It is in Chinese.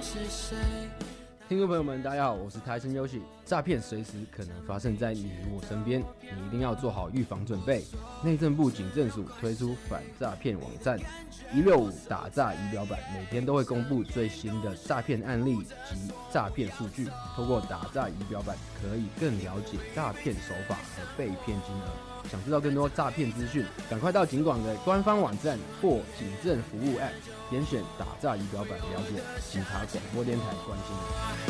是谁？ 听众朋友们，大家好，我是台生优喜。诈骗随时可能发生在你我身边，你一定要做好预防准备。内政部警政署推出反诈骗网站165打诈仪表板，每天都会公布最新的诈骗案例及诈骗数据。透过打诈仪表板，可以更了解诈骗手法和被骗金额。想知道更多诈骗资讯，赶快到警广的官方网站或警政服务 App， 点选打诈仪表板了解警察广播电台关心你。